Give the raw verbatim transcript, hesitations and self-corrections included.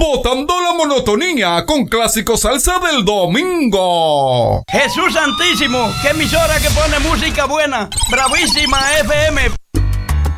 botando la monotonía con clásico salsa del domingo. Jesús Santísimo, qué emisora que pone música buena. Bravísima F M.